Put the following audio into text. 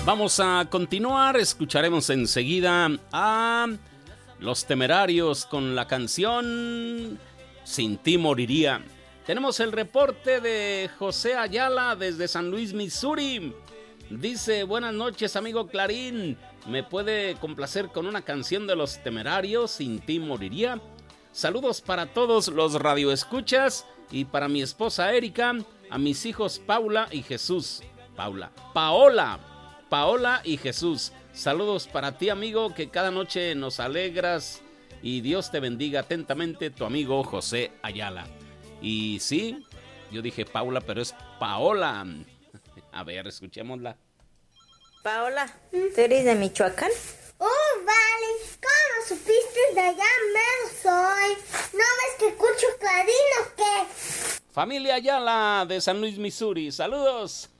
Vamos a continuar, escucharemos enseguida a Los Temerarios con la canción Sin ti moriría. Tenemos el reporte de José Ayala desde San Luis, Missouri. Dice: buenas noches, amigo Clarín. ¿Me puede complacer con una canción de Los Temerarios, Sin ti moriría? Saludos para todos los radioescuchas y para mi esposa Erika, a mis hijos Paula y Jesús. Paola y Jesús. Saludos para ti, amigo, que cada noche nos alegras y Dios te bendiga atentamente, tu amigo José Ayala. Y sí, yo dije Paula, pero es Paola. A ver, escuchémosla. Paola, ¿tú eres de Michoacán? Vale, ¿cómo supiste de allá mero soy? ¿No ves que escucho Clarín o qué? Familia Ayala de San Luis, Missouri, saludos.